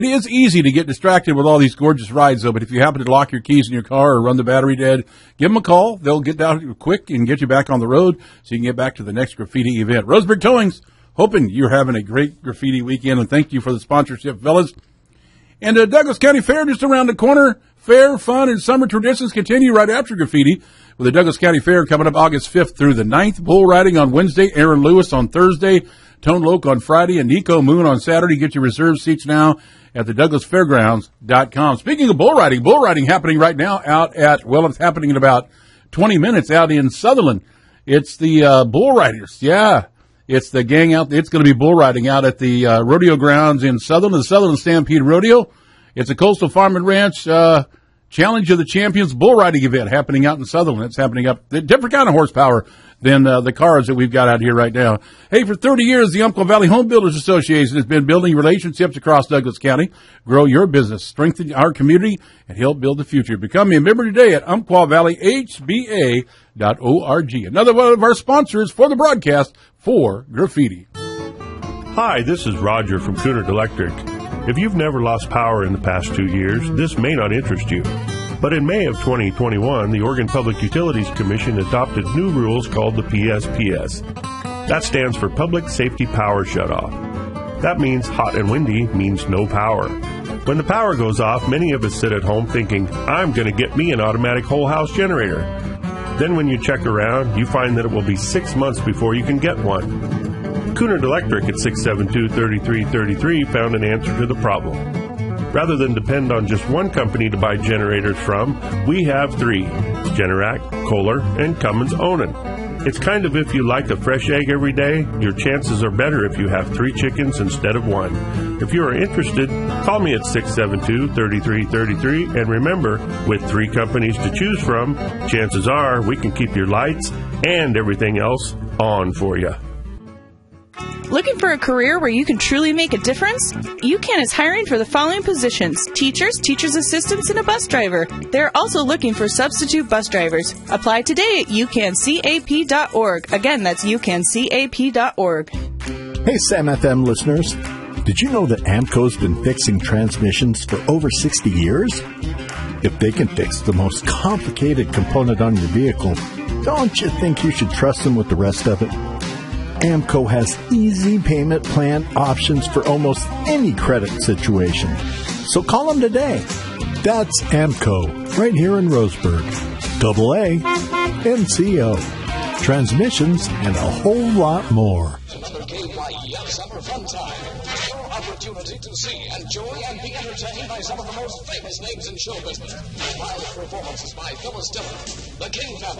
It is easy to get distracted with all these gorgeous rides, though, but if you happen to lock your keys in your car or run the battery dead, give them a call. They'll get down quick and get you back on the road so you can get back to the next graffiti event. Roseburg Towings, hoping you're having a great graffiti weekend, and thank you for the sponsorship, fellas. And Douglas County Fair just around the corner. Fair, fun, and summer traditions continue right after graffiti with the Douglas County Fair coming up August 5th through the 9th. Bull riding on Wednesday, Aaron Lewis on Thursday, Tone Loc on Friday, and Nico Moon on Saturday. Get your reserved seats now at the DouglasFairgrounds.com. Speaking of bull riding happening right now out at, well, it's happening in about 20 minutes out in Sutherland. It's the bull riders. Yeah, it's the gang out. It's going to be bull riding out at the rodeo grounds in Sutherland, the Sutherland Stampede Rodeo. It's a Coastal Farm and Ranch Challenge of the Champions bull riding event happening out in Sutherland. It's happening up, different kind of horsepower than the cars that we've got out here right now. Hey, for 30 years, the Umpqua Valley Home Builders Association has been building relationships across Douglas County. Grow your business, strengthen our community, and help build the future. Become a member today at UmpquaValleyHBA.org. Another one of our sponsors for the broadcast for graffiti. Hi, this is Roger from Cunard Electric. If you've never lost power in the past 2 years, this may not interest you. But in May of 2021, the Oregon Public Utilities Commission adopted new rules called the PSPS. That stands for Public Safety Power Shutoff. That means hot and windy means no power. When the power goes off, many of us sit at home thinking, I'm going to get me an automatic whole house generator. Then when you check around, you find that it will be 6 months before you can get one. Cunard Electric at 672-3333 found an answer to the problem. Rather than depend on just one company to buy generators from, we have three: Generac, Kohler, and Cummins Onan. It's kind of if you like a fresh egg every day, your chances are better if you have 3 chickens instead of 1. If you are interested, call me at 672-3333, and remember, with 3 companies to choose from, chances are we can keep your lights and everything else on for you. Looking for a career where you can truly make a difference? UCAN is hiring for the following positions: teachers, teacher's assistants, and a bus driver. They're also looking for substitute bus drivers. Apply today at ucancap.org. Again, that's ucancap.org. Hey, Sam FM listeners. Did you know that AMCO's been fixing transmissions for over 60 years? If they can fix the most complicated component on your vehicle, don't you think you should trust them with the rest of it? AMCO has easy payment plan options for almost any credit situation. So call them today. That's AMCO, right here in Roseburg. AAMCO. Transmissions and a whole lot more. Another KYEF Summer Fun Time. Your opportunity to see, enjoy, and be entertained by some of the most famous names in show business. Wild performances by Phyllis Diller, the King Family,